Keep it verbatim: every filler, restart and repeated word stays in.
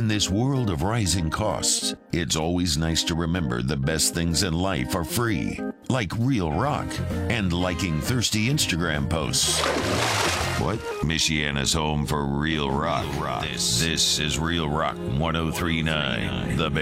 In this world of rising costs, it's always nice to remember the best things in life are free, like Real Rock and liking thirsty Instagram posts. What? Michiana's home for Real Rock. This, this is Real Rock ten thirty-nine, the